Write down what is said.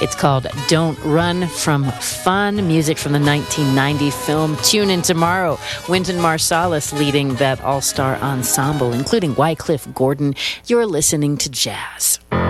It's called Don't Run From Fun, music from the 1990 film Tune In Tomorrow. Wynton Marsalis leading that all-star ensemble, including Wycliffe Gordon. You're listening to Jazz.